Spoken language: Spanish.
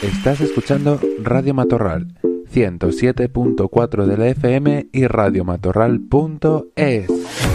Estás escuchando Radio Matorral 107.4 de la FM y radiomatorral.es.